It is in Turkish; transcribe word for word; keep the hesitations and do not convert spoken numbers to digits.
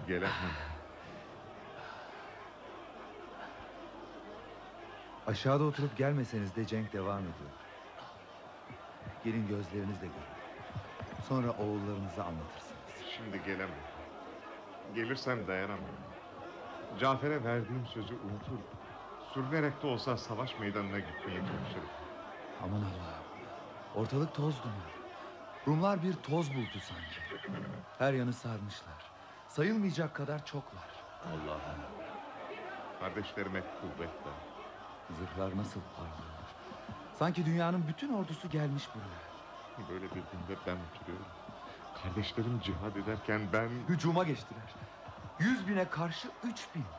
gelemem. Aşağıda oturup gelmeseniz de cenk devam ediyor. Gelin gözlerinizle görün. Sonra oğullarınıza anlatırsınız. Şimdi gelemem. Gelirsem dayanamam. Cafer'e verdiğim sözü unutur. Sürünerek de olsa savaş meydanına gitmeyi çalışırım. Aman Allah'ım. Ortalık toz duman. Rumlar bir toz bulutu sanki. Her yanı sarmışlar. Sayılmayacak kadar çoklar. Allah'ım. Kardeşlerime kuvvet ver. Zırhlar nasıl parlıyor. Sanki dünyanın bütün ordusu gelmiş buraya. Böyle bir günde ben oturuyorum. Kardeşlerim cihad ederken ben... Hücuma geçtiler. Yüz bine karşı üç bin.